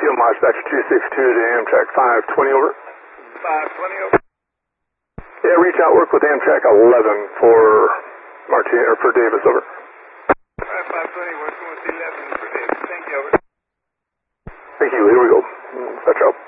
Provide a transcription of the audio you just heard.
March Dispatch 262 to Amtrak 520 over. 520 over. Yeah, reach out, work with Amtrak 11 for for Davis, over. 520, working with 11 for Davis. Thank you, over. Thank you, here we go. Dispatch out.